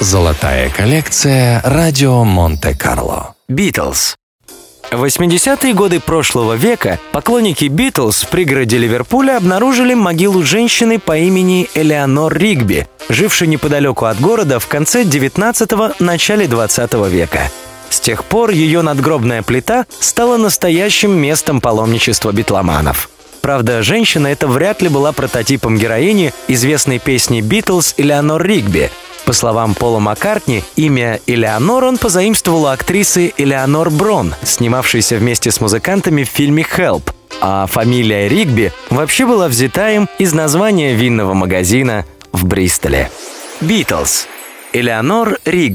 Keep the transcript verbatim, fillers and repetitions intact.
Золотая коллекция «Радио Монте-Карло». Битлз. В восьмидесятые годы прошлого века поклонники Битлз в пригороде Ливерпуля обнаружили могилу женщины по имени Элеонор Ригби, жившей неподалеку от города в конце девятнадцатого – начале двадцатого века. С тех пор ее надгробная плита стала настоящим местом паломничества битломанов. Правда, женщина эта вряд ли была прототипом героини известной песни Битлз Элеонор Ригби. По словам Пола Маккартни, имя Элеонор он позаимствовал у актрисы Элеонор Брон, снимавшейся вместе с музыкантами в фильме «Help». А фамилия Ригби вообще была взята им из названия винного магазина в Бристоле. Битлз. Элеонор Ригби.